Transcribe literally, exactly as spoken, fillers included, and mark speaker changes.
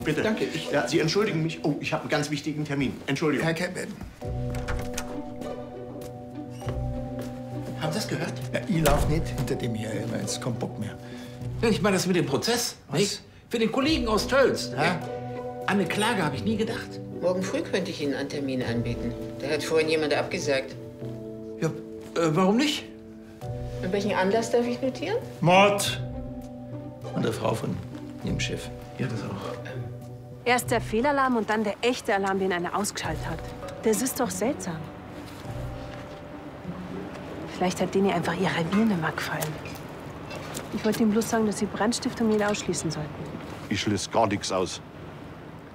Speaker 1: Bitte.
Speaker 2: Danke. Ich
Speaker 1: ja, Sie entschuldigen mich. Oh, ich habe einen ganz wichtigen Termin. Entschuldigung.
Speaker 2: Herr Kevin. Haben Sie das gehört?
Speaker 3: Ja, ich lauf nicht hinter dem her, jetzt kein Bock mehr.
Speaker 2: Ich meine das mit dem Prozess,
Speaker 3: Was?
Speaker 2: nicht? Für den Kollegen aus Tölz. Ja? An eine Klage habe ich nie gedacht.
Speaker 4: Morgen früh könnte ich Ihnen einen Termin anbieten. Da hat vorhin jemand abgesagt.
Speaker 2: Ja, äh, warum nicht?
Speaker 4: Und welchen Anlass darf ich notieren?
Speaker 3: Mord! An der Frau von Ihrem Chef.
Speaker 2: Ja, das auch.
Speaker 5: Erst der Fehlalarm und dann der echte Alarm, den einer ausgeschaltet hat. Das ist doch seltsam. Vielleicht hat denen einfach ihr Revier nicht mehr gefallen. Ich wollte ihm bloß sagen, dass sie Brandstiftung nicht ausschließen sollten.
Speaker 1: Ich schließe gar nichts aus.